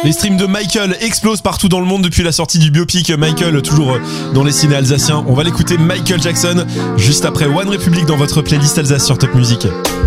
Les streams de Michael explosent partout dans le monde depuis la sortie du biopic Michael, toujours dans les ciné alsaciens. On va l'écouter, Michael Jackson, juste après One Republic dans votre playlist Alsace sur Top Music.